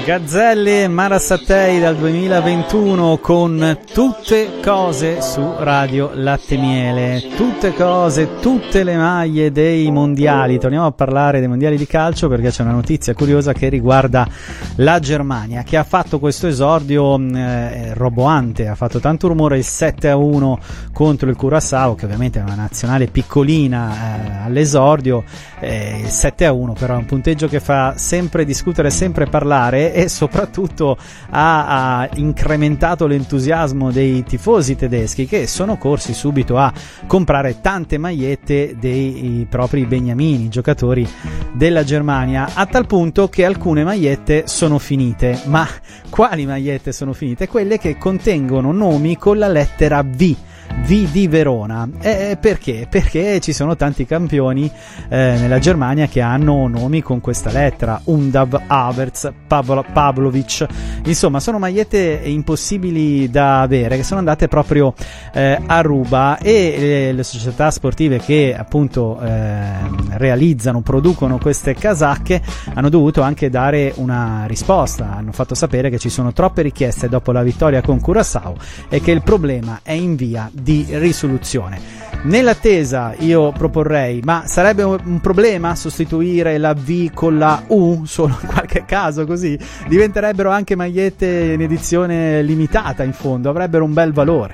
Gazzelle Marasattei dal 2021 con Tutte Cose su Radio Latte Miele. Tutte cose, tutte le maglie dei mondiali. Torniamo a parlare dei mondiali di calcio perché c'è una notizia curiosa che riguarda la Germania, che ha fatto questo esordio roboante, ha fatto tanto rumore il 7-1 contro il Curaçao, che ovviamente è una nazionale piccolina all'esordio. Il 7-1 però è un punteggio che fa sempre discutere, sempre parlare, e soprattutto ha incrementato l'entusiasmo dei tifosi tedeschi, che sono corsi subito a comprare tante magliette dei propri beniamini, giocatori della Germania, a tal punto che alcune magliette sono finite. Ma quali magliette sono finite? Quelle che contengono nomi con la lettera V di Verona. Perché? Perché ci sono tanti campioni nella Germania che hanno nomi con questa lettera: Undav, Havertz, Pavlovic. Insomma, sono magliette impossibili da avere, che sono andate proprio a ruba, e le società sportive che appunto producono queste casacche hanno dovuto anche dare una risposta. Hanno fatto sapere che ci sono troppe richieste dopo la vittoria con Curaçao e che il problema è in via di risoluzione. Nell'attesa io proporrei, ma sarebbe un problema sostituire la V con la U solo in qualche caso, così diventerebbero anche magliette in edizione limitata, in fondo avrebbero un bel valore.